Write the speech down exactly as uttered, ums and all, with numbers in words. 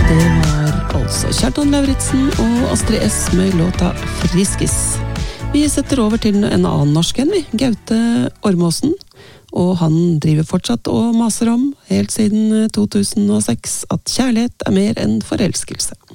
Det var altså Kjartan Lauritsen og Astrid S med låta Friskis. Vi setter over til en annen norsk enn vi, Gaute Ormåsen. Og han driver fortsatt og maser om, helt siden to tusen og seks, at kjærlighet er mer enn forelskelse.